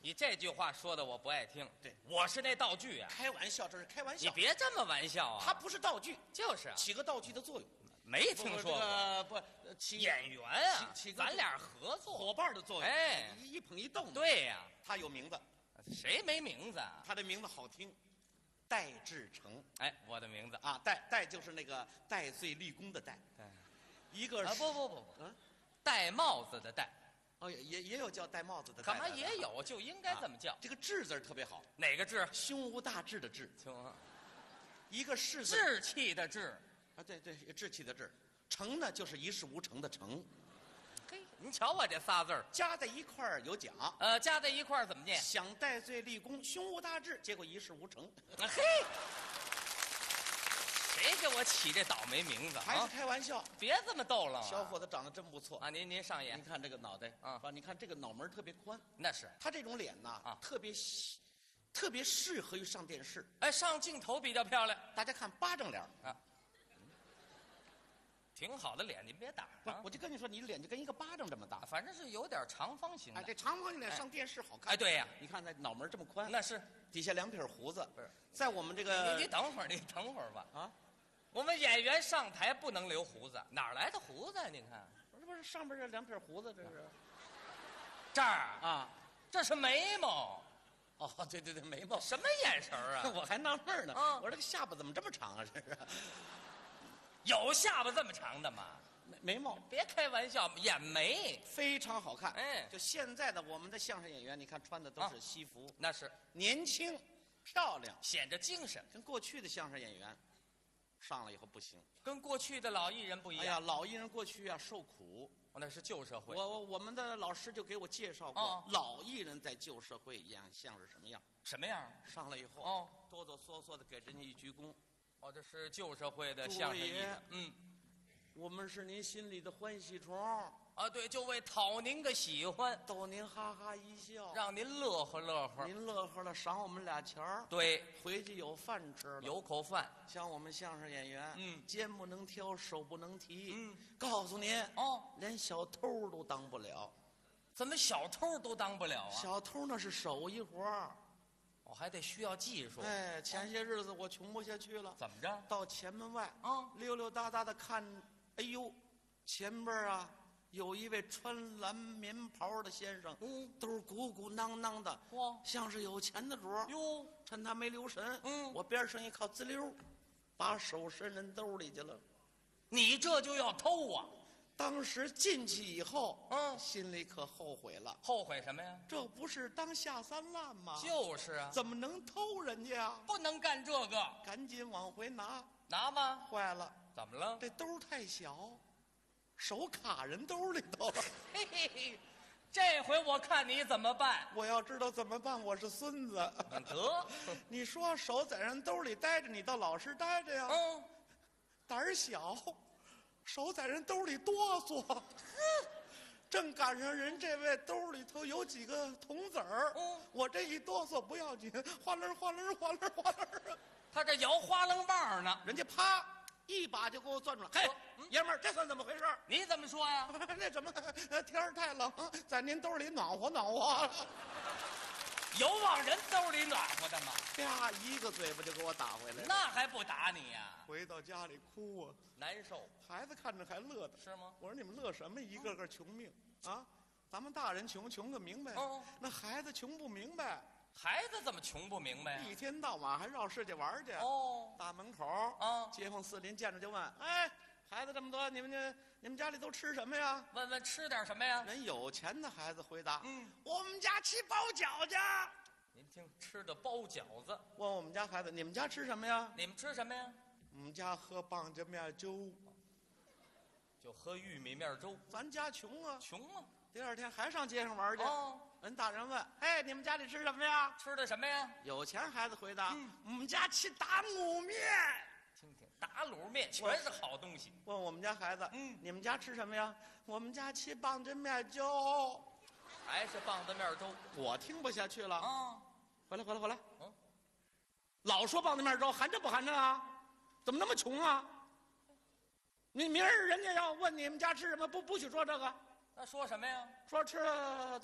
你这句话说的我不爱听。 对， 我是那道具啊。 开玩笑，这是开玩笑。 你别这么玩笑啊！ 它不是道具， 就是啊， 起个道具的作用。 没听说过。 不，起演员啊， 起个咱俩合作伙伴的作用。 哎， 一捧一逗。 对呀， 它有名字， 谁没名字啊？ 它的名字好听，戴志诚。 哎，我的名字啊，戴就是那个戴罪立功的戴。一个是不，戴帽子的戴。 哦，也有叫戴帽子的。 干嘛也有？就应该这么叫。 这个志字特别好。 哪个志？ 胸无大志的志。 行。 一个士字。 志气的志。 啊，对，志气的志。诚呢，就是一事无成的成。 嘿，您瞧我这仨字儿加在一块儿有奖。 加在一块儿怎么念？ 想戴罪立功，胸无大志，结果一事无成。 嘿，谁给我起这倒霉名字？ 还是开玩笑， 别这么逗了。 小伙子长得真不错啊！您上眼， 您看这个脑袋啊，你看这个脑门特别宽。 那是他这种脸呐，特别适合于上电视。 哎，上镜头比较漂亮。 大家看巴掌脸啊。 挺好的脸，您别打啊！我就跟你说，你脸就跟一个巴掌这么大， 反正是有点长方形的。 哎，这长方形脸上电视好看。 哎，对呀， 你看那脑门这么宽， 那是底下2撇胡子。 不是， 在我们这个， 你等会儿吧。 啊， 我们演员上台不能留胡子，哪来的胡子啊？您看， 不是上边这2撇胡子，这是这儿啊， 这是眉毛。 哦，对，眉毛。 什么眼神啊？ 我还纳闷呢。我说这个下巴怎么这么长啊？这是。 有下巴这么长的吗？ 眉毛， 别开玩笑，眼眉非常好看。 哎， 就现在的我们的相声演员，你看穿的都是西服， 那是年轻、漂亮， 显着精神。 跟过去的相声演员上了以后不行， 跟过去的老艺人不一样。 哎呀，老艺人过去啊受苦， 那是旧社会。 我们的老师就给我介绍过，老艺人在旧社会演相声什么样？ 什么样？ 上来以后，哆哆嗦嗦的给人家一鞠躬。 这是旧社会的相声艺人。 我们是您心里的欢喜虫啊，对，就为讨您个喜欢， 逗您哈哈一笑， 让您乐呵乐呵。 您乐呵了，赏我们俩钱儿。 对， 回去有饭吃了， 有口饭。 像我们相声演员，肩不能挑，手不能提。告诉您，连小偷都当不了。 怎么小偷都当不了啊？ 小偷那是手艺活儿。 我还得需要技术。 哎，前些日子我穷不下去了， 怎么着？ 到前门外溜溜达达的看，哎呦，前边啊有一位穿蓝棉袍的先生，都鼓鼓囊囊的，像是有钱的主儿。哟，趁他没留神，我边上一靠，滋溜，把手伸人兜里去了。 你这就要偷啊？ 当时进去以后，心里可后悔了。 后悔什么呀？ 这不是当下三滥吗？ 就是啊， 怎么能偷人家呀？ 不能干这个， 赶紧往回拿。 拿吗？ 坏了， 怎么了？ 这兜太小，手卡人兜里头了。 嘿嘿嘿，这回我看你怎么办？ 我要知道怎么办，我是孙子。 得， 你说手在人兜里待着，你到老实待着呀。胆儿小。手在人兜里哆嗦，正赶上人这位兜里头有几个铜子儿，我这一哆嗦不要紧，哗楞哗楞哗楞哗楞， 他这摇花楞棒呢， 人家啪一把就给我攥住了。嘿，爷们儿，这算怎么回事？ 你怎么说呀？ 那怎么天儿太冷，在您兜里暖和暖和。 有往人兜里暖和的吗？ 啪，一个嘴巴就给我打回来。 那还不打你呀？ 回到家里哭啊， 难受。 孩子看着还乐的， 是吗？ 我说你们乐什么？一个个穷命啊！咱们大人穷个明白。那孩子穷不明白。 孩子怎么穷不明白呀？ 一天到晚还绕世界玩去。大门口街坊四邻见着就问：“哎，孩子这么多，你们家里都吃什么呀？” 问问吃点什么呀？ 人有钱的孩子回答：“我们家吃包饺子。” 您听，吃的包饺子。 问我们家孩子：“你们家吃什么呀？” 你们吃什么呀？ 我们家喝棒子面粥， 就喝玉米面粥。 咱家穷啊， 穷啊。 第二天还上街上玩去。人大人问：“哎，你们家里吃什么呀？” 吃的什么呀？ 有钱孩子回答：“我们家吃打卤面。” 听听，打卤面全是好东西。 问我们家孩子：“你们家吃什么呀？”我们家吃棒子面粥。 还是棒子面粥。 我听不下去了。回来。老说棒子面粥，寒碜不寒碜啊？怎么那么穷啊？你明儿人家要问你们家吃什么，不许说这个。 那说什么呀？ 说吃